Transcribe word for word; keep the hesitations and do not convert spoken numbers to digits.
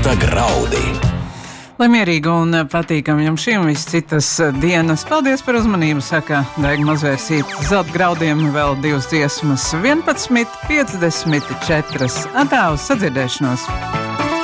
Zelta graudi. Lai mierīga un patīkami jums šī un visas citas dienas. Paldies par uzmanību, saka Daiga Mazvērsīte. Zelta graudiem vēl divas dziesmas, vienpadsmit piecdesmit četri. Atā uz sadzirdēšanos!